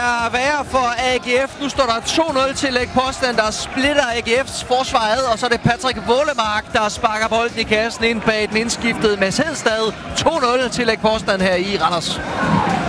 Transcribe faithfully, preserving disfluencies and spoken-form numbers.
er værre for A G F. Nu står der to nul til Læg Påstand, der splitter A G F's forsvar ad, og så er det Patrick Wålemark, der sparker bolden i kassen ind bag den indskiftede Mads Hedstad. to nul til Læg Påstand her i Randers.